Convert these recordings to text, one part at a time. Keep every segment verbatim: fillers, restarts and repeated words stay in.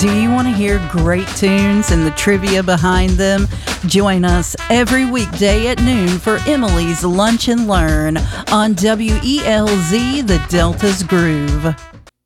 Do you want to hear great tunes and the trivia behind them? Join us every weekday at noon for Emily's Lunch and Learn on W E L Z, the Delta's Groove.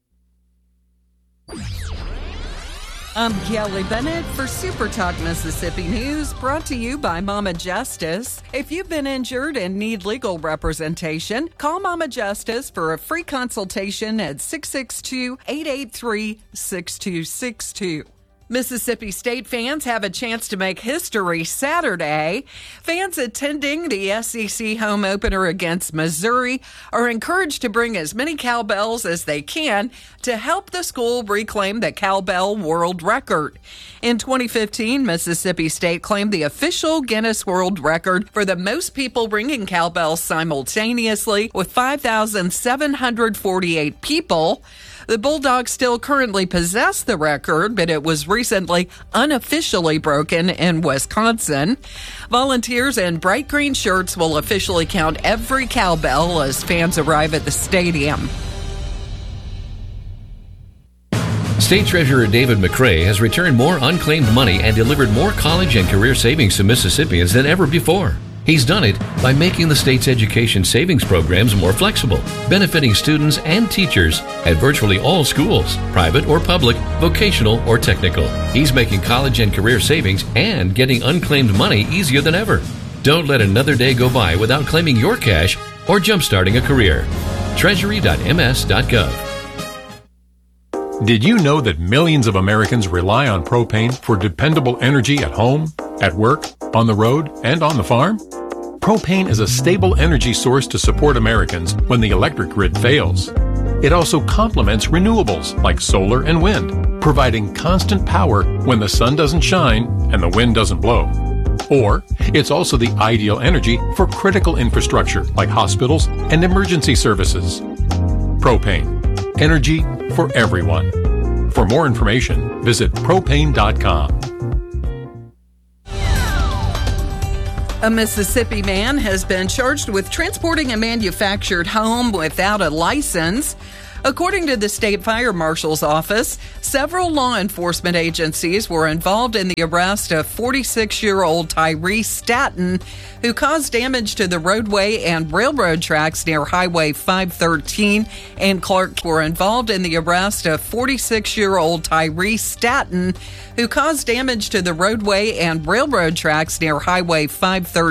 I'm Kelly Bennett for Super Talk Mississippi News, brought to you by Mama Justice. If you've been injured and need legal representation, call Mama Justice for a free consultation at six six two, eight eight three, six two six two. Mississippi State fans have a chance to make history Saturday. Fans attending the S E C home opener against Missouri are encouraged to bring as many cowbells as they can to help the school reclaim the cowbell world record. In twenty fifteen, Mississippi State claimed the official Guinness World Record for the most people ringing cowbells simultaneously, with five thousand seven hundred forty-eight people. The Bulldogs still currently possess the record, but it was recently unofficially broken in Wisconsin. Volunteers in bright green shirts will officially count every cowbell as fans arrive at the stadium. State Treasurer David McCray has returned more unclaimed money and delivered more college and career savings to Mississippians than ever before. He's done it by making the state's education savings programs more flexible, benefiting students and teachers at virtually all schools, private or public, vocational or technical. He's making college and career savings and getting unclaimed money easier than ever. Don't let another day go by without claiming your cash or jumpstarting a career. treasury dot m s dot gov. Did you know that millions of Americans rely on propane for dependable energy at home, at work, on the road, and on the farm? Propane is a stable energy source to support Americans when the electric grid fails. It also complements renewables like solar and wind, providing constant power when the sun doesn't shine and the wind doesn't blow. Or, it's also the ideal energy for critical infrastructure like hospitals and emergency services. Propane. Energy for everyone. For more information, visit propane dot com. A Mississippi man has been charged with transporting a manufactured home without a license. According to the State Fire Marshal's office, several law enforcement agencies were involved in the arrest of forty-six-year-old Tyree Staton, who caused damage to the roadway and railroad tracks near Highway five thirteen, and Clark were involved in the arrest of forty-six-year-old Tyree Staton, who caused damage to the roadway and railroad tracks near Highway five thirteen.